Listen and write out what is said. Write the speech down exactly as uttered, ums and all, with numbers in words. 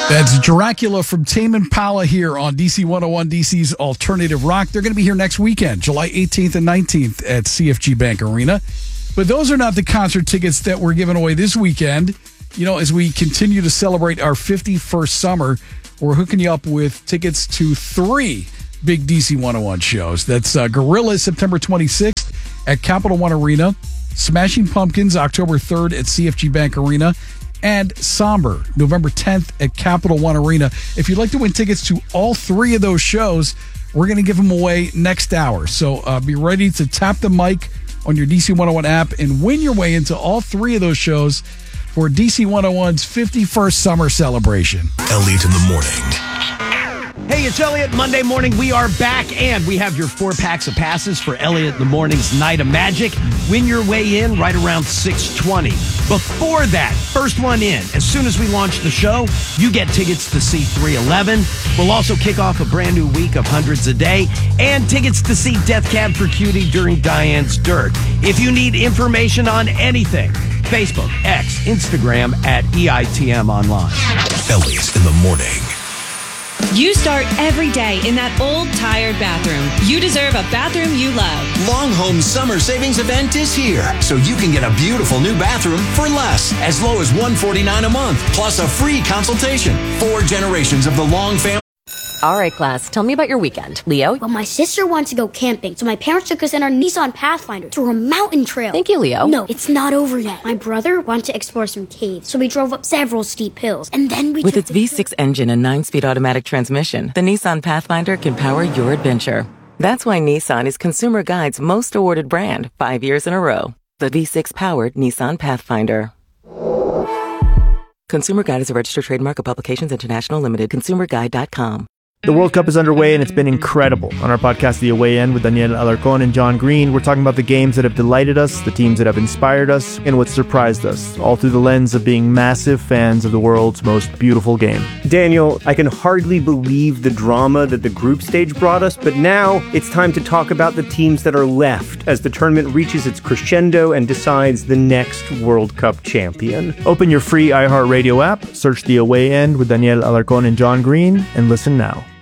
That's Dracula from Tame Impala here on D C one oh one, D C's Alternative Rock. They're going to be here next weekend, July eighteenth and nineteenth at C F G Bank Arena. But those are not the concert tickets that we're giving away this weekend. You know, as we continue to celebrate our fifty-first summer, we're hooking you up with tickets to three big D C one oh one shows. That's uh, Gorillaz, September twenty-sixth at Capital One Arena, Smashing Pumpkins, October third at C F G Bank Arena, and Somber, November tenth at Capital One Arena. If you'd like to win tickets to all three of those shows, we're going to give them away next hour. So uh, be ready to tap the mic on your D C one oh one app and win your way into all three of those shows for D C one oh one's fifty-first summer celebration. Elliot in the morning. Hey, it's Elliot. Monday morning, we are back, and we have your four packs of passes for Elliot in the Morning's Night of Magic. Win your way in right around six twenty. Before that, first one in, as soon as we launch the show, you get tickets to see three eleven. We'll also kick off a brand new week of Hundreds a Day, and tickets to see Death Cab for Cutie during Diane's Dirt. If you need information on anything, Facebook, X, Instagram at E I T M Online. Elliot in the morning. You start every day in that old, tired bathroom. You deserve a bathroom you love. Longhome's summer savings event is here, so you can get a beautiful new bathroom for less, as low as one hundred forty-nine dollars a month, plus a free consultation. Four generations of the Long family. All right, class, tell me about your weekend. Leo? Well, my sister wants to go camping, so my parents took us in our Nissan Pathfinder to a mountain trail. Thank you, Leo. No, it's not over yet. My brother wanted to explore some caves, so we drove up several steep hills, and then we With its V six engine and nine-speed automatic transmission, the Nissan Pathfinder can power your adventure. That's why Nissan is Consumer Guide's most awarded brand five years in a row. The V six-powered Nissan Pathfinder. Consumer Guide is a registered trademark of Publications International Limited. consumer guide dot com. The World Cup is underway, and it's been incredible. On our podcast, The Away End, with Daniel Alarcón and John Green, we're talking about the games that have delighted us, the teams that have inspired us, and what surprised us, all through the lens of being massive fans of the world's most beautiful game. Daniel, I can hardly believe the drama that the group stage brought us, but now it's time to talk about the teams that are left as the tournament reaches its crescendo and decides the next World Cup champion. Open your free iHeartRadio app, search The Away End with Daniel Alarcón and John Green, and listen now.